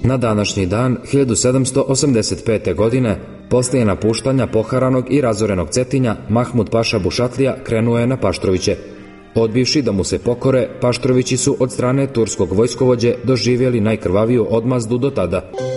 Na današnji dan, 1785. godine, poslije napuštanja poharanog i razorenog Cetinja, Mahmud Paša Bušatlija krenuo je na Paštroviće. Odbivši da mu se pokore, Paštrovići su od strane turskog vojskovođe doživjeli najkrvaviju odmazdu do tada.